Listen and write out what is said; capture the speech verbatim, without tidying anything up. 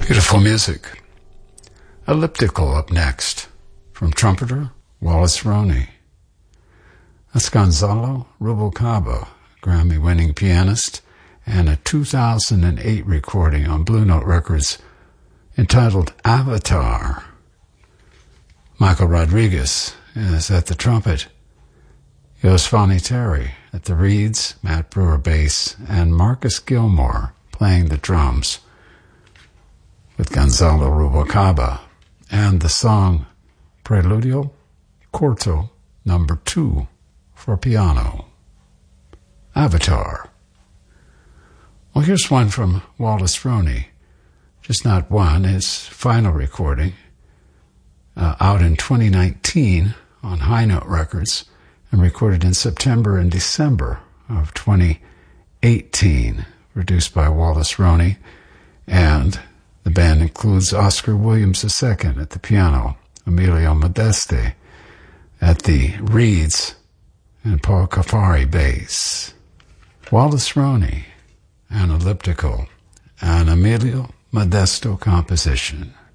Beautiful music. Elliptical up next, from trumpeter Wallace Roney. That's Gonzalo Rubalcaba, Grammy-winning pianist, and a two thousand eight recording on Blue Note Records entitled Avatar. Michael Rodriguez is at the trumpet, Yosvani Terry at the reeds, Matt Brewer bass, and Marcus Gilmore playing the drums, with Gonzalo Rubalcaba and the song Preludio Corto number two for piano. Avatar. Well, here's one from Wallace Roney. Just not one, his final recording, uh, out in twenty nineteen on High Note Records and recorded in September and December of twenty eighteen, produced by Wallace Roney, and the band includes Oscar Williams the Second at the piano, Emilio Modeste at the reeds, and Paul Cafari bass. Wallace Roney, an elliptical, an Emilio Modesto composition.